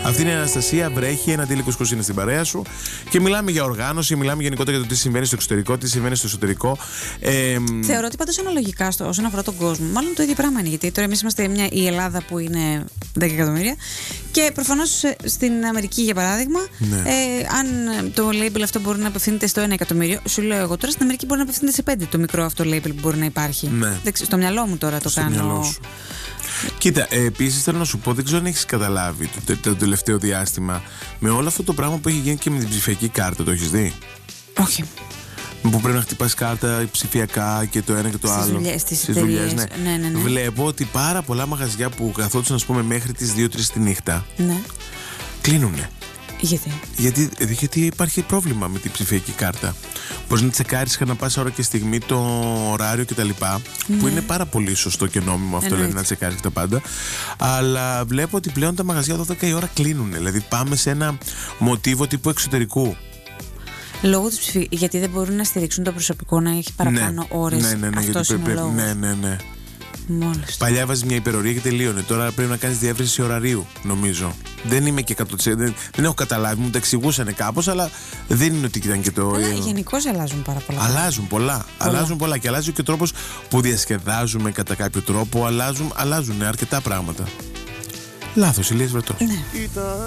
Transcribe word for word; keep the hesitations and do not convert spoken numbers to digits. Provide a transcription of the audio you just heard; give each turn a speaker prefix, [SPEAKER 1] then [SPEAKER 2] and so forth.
[SPEAKER 1] Αυτή είναι η Αναστασία, βρέχει, ένα αντίλικος κurs είναι στην παρέα σου και μιλάμε για οργάνωση, μιλάμε γενικότερα για το τι συμβαίνει στο εξωτερικό, τι συμβαίνει στο εσωτερικό. Ε,
[SPEAKER 2] Θεωρώ ότι πάντως αναλογικά στο, όσον αφορά τον κόσμο, μάλλον το ίδιο πράγμα είναι. Γιατί τώρα εμείς είμαστε μια, η Ελλάδα που είναι δέκα εκατομμύρια και προφανώς στην Αμερική, για παράδειγμα,
[SPEAKER 1] ναι.
[SPEAKER 2] ε, αν το label αυτό μπορεί να απευθύνεται στο ένα εκατομμύριο, σου λέω εγώ τώρα στην Αμερική μπορεί να απευθύνεται σε πέντε το μικρό αυτό label που μπορεί να υπάρχει.
[SPEAKER 1] Ναι.
[SPEAKER 2] Στο μυαλό μου τώρα το
[SPEAKER 1] στο
[SPEAKER 2] κάνω.
[SPEAKER 1] Μυαλό σου. Κοίτα, ε, επίσης θέλω να σου πω, δεν ξέρω αν έχεις καταλάβει το, το, το τελευταίο διάστημα με όλο αυτό το πράγμα που έχει γίνει και με την ψηφιακή κάρτα, το έχεις δει?
[SPEAKER 2] Όχι.
[SPEAKER 1] Που πρέπει να χτυπάς κάρτα ψηφιακά και το ένα και το
[SPEAKER 2] στις
[SPEAKER 1] άλλο.
[SPEAKER 2] Δουλειές, στις
[SPEAKER 1] στις δουλειές, ναι.
[SPEAKER 2] Ναι, ναι, ναι.
[SPEAKER 1] Βλέπω ότι πάρα πολλά μαγαζιά που καθόντουσαν, ας πούμε, μέχρι τις δύο τρεις τη νύχτα,
[SPEAKER 2] Ναι.
[SPEAKER 1] κλείνουνε.
[SPEAKER 2] Γιατί?
[SPEAKER 1] Γιατί, γιατί υπάρχει πρόβλημα με την ψηφιακή κάρτα. Μπορείς να τσεκάρεις ανά πάσα ώρα και στιγμή το ωράριο κτλ. Ναι. Που είναι πάρα πολύ σωστό και νόμιμο αυτό, δηλαδή, να τσεκάρεις τα πάντα. Αλλά βλέπω ότι πλέον τα μαγαζιά δώδεκα η ώρα κλείνουν. Δηλαδή πάμε σε ένα μοτίβο τύπου εξωτερικού.
[SPEAKER 2] Λόγω της ψηφι... Γιατί δεν μπορούν να στηρίξουν το προσωπικό να έχει παραπάνω
[SPEAKER 1] ναι.
[SPEAKER 2] ώρες.
[SPEAKER 1] Ναι, ναι, ναι,
[SPEAKER 2] Αυτός
[SPEAKER 1] γιατί
[SPEAKER 2] είναι ο λόγος.
[SPEAKER 1] ναι, ναι, ναι.
[SPEAKER 2] Μόλις.
[SPEAKER 1] Παλιά βάζει μια υπερορία και τελείωνε. Τώρα πρέπει να κάνεις διεύρυνση ωραρίου, νομίζω. Δεν είμαι και εκατό τοις εκατό. Δεν, δεν έχω καταλάβει, μου τα εξηγούσαν κάπως, αλλά δεν είναι ότι ήταν και το.
[SPEAKER 2] Αλλά γενικώς αλλάζουν πάρα πολλά.
[SPEAKER 1] Αλλάζουν πολλά. πολλά. Αλλάζουν πολλά. Και αλλάζει και ο τρόπος που διασκεδάζουμε κατά κάποιο τρόπο. Αλλάζουν, αλλάζουν αρκετά πράγματα. Λάθος, Ηλίας Βρετός.
[SPEAKER 2] Ναι.